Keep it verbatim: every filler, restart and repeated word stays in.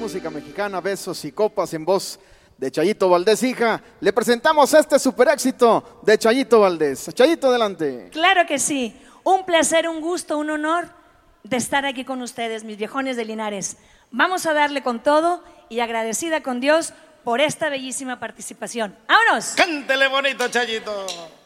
música mexicana, besos y copas en voz de Chayito Valdés, hija. Le presentamos este super éxito de Chayito Valdés. Chayito, adelante. Claro que sí. Un placer, un gusto, un honor de estar aquí con ustedes, mis viejones de Linares. Vamos a darle con todo y agradecida con Dios por esta bellísima participación. ¡Vámonos! Cántele bonito, Chayito.